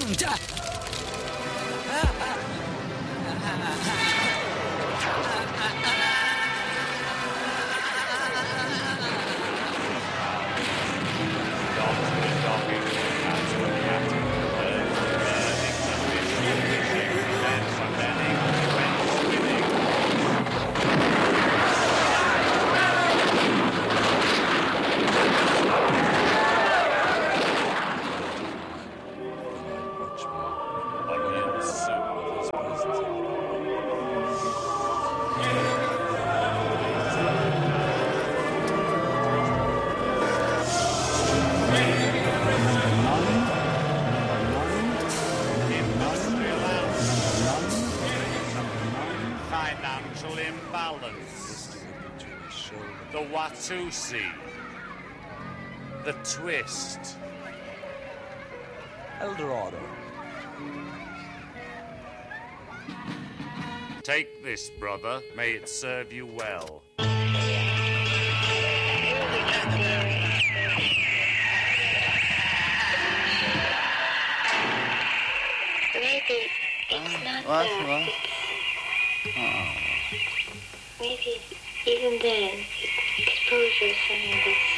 Financial imbalance. The Watusi. The twist. Eldorado. Take this, brother. May it serve you well. Maybe it's not there. Maybe even then, exposure is something that's